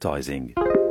advertising.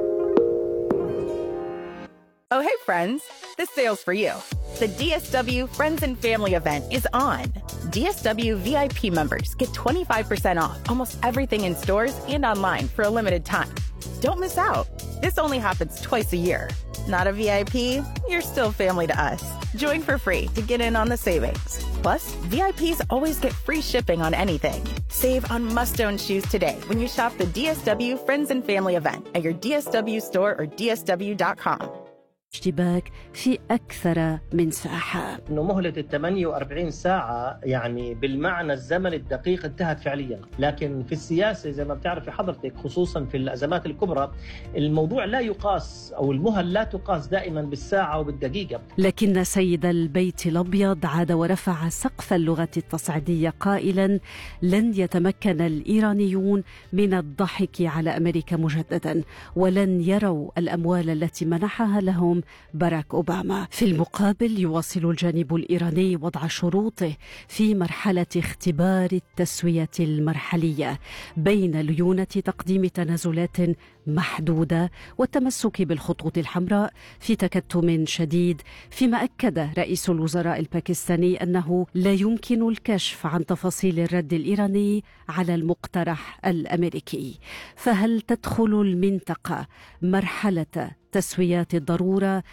Oh, hey, friends. This sale's for you. The DSW Friends and Family event is on. DSW VIP members get 25% off almost everything in stores and online for a limited time. Don't miss out. This only happens twice a year. Not a VIP? You're still family to us. Join for free to get in on the savings. Plus, VIPs always get free shipping on anything. Save on must-own shoes today when you shop the DSW Friends and Family event at your DSW store or dsw.com. اشتباك في أكثر من ساحة. إنه مهلة 48 ساعة يعني بالمعنى الزمن الدقيق انتهت فعليا، لكن في السياسة زي ما بتعرفي حضرتك خصوصا في الأزمات الكبرى الموضوع لا يقاس أو المهل لا تقاس دائما بالساعة وبالدقيقة. لكن سيد البيت الأبيض عاد ورفع سقف اللغة التصعيدية قائلا: لن يتمكن الإيرانيون من الضحك على أمريكا مجددا، ولن يروا الأموال التي منحها لهم باراك أوباما. في المقابل يواصل الجانب الإيراني وضع شروطه في مرحلة اختبار التسوية المرحلية بين ليونة تقديم تنازلات محدودة والتمسك بالخطوط الحمراء في تكتم شديد، فيما أكد رئيس الوزراء الباكستاني أنه لا يمكن الكشف عن تفاصيل الرد الإيراني على المقترح الأمريكي. فهل تدخل المنطقة مرحلة تسويات الضرورة